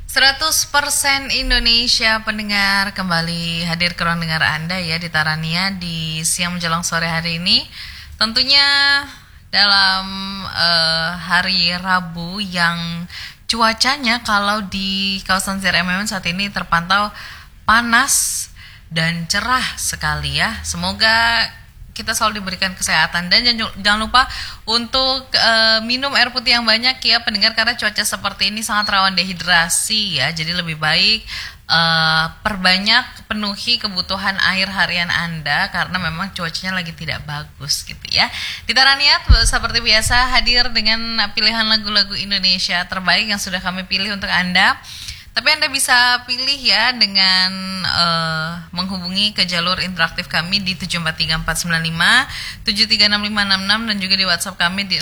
100% Indonesia pendengar kembali hadir ke ruang dengar Anda ya di Tarania di siang menjelang sore hari ini. Tentunya dalam hari Rabu yang cuacanya kalau di kawasan ZRMM saat ini terpantau panas dan cerah sekali ya. Semoga kita selalu diberikan kesehatan dan jangan lupa untuk minum air putih yang banyak ya pendengar, karena cuaca seperti ini sangat rawan dehidrasi ya. Jadi lebih baik perbanyak penuhi kebutuhan air harian Anda karena memang cuacanya lagi tidak bagus gitu ya. Kita Raniat seperti biasa hadir dengan pilihan lagu-lagu Indonesia terbaik yang sudah kami pilih untuk Anda. Tapi Anda bisa pilih ya dengan menghubungi ke jalur interaktif kami di 743495, 736566 dan juga di WhatsApp kami di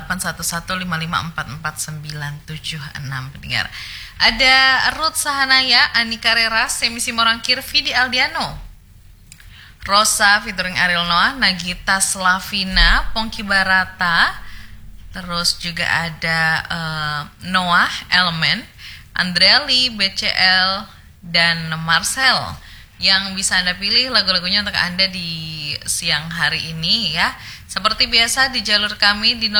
081155444976 pendengar. Ada Ruth Sahanaya, Anika Reras, Semi Simorang Kirvi di Aldiano, Rosa featuring Ariel Noah, Nagita Slavina, Pongki Barata, terus juga ada Noah Element, Andreli, BCL, dan Marcel yang bisa Anda pilih lagu-lagunya untuk Anda di siang hari ini ya. Seperti biasa di jalur kami di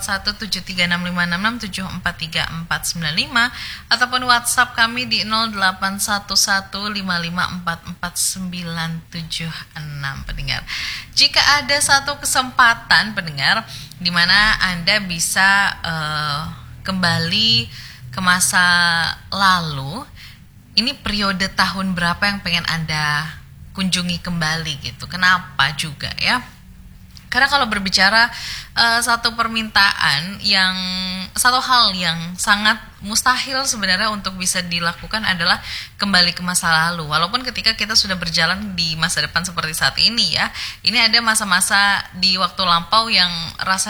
0541736566743495 ataupun WhatsApp kami di 081155444976 pendengar. Jika ada satu kesempatan pendengar di mana Anda bisa kembali ke masa lalu, ini periode tahun berapa yang pengen Anda kunjungi kembali gitu? Kenapa juga ya? Karena kalau berbicara satu hal yang sangat mustahil sebenarnya untuk bisa dilakukan adalah kembali ke masa lalu. Walaupun ketika kita sudah berjalan di masa depan seperti saat ini ya, ini ada masa-masa di waktu lampau yang rasanya